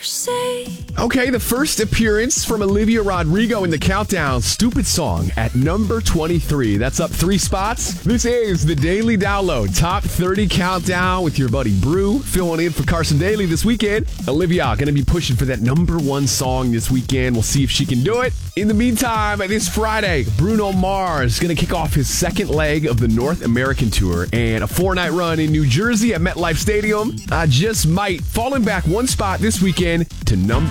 Okay, the first appearance from Olivia Rodrigo in the countdown. Stupid Song at number 23. That's up 3 spots. This is the Daily Download Top 30 Countdown with your buddy Brew, filling in for Carson Daly this weekend. Olivia going to be pushing for that number 1 song this weekend. We'll see if she can do it. In the meantime, this Friday, Bruno Mars is going to kick off his second leg of the North American Tour and a 4-night run in New Jersey at MetLife Stadium. Just might falling back 1 spot this weekend to number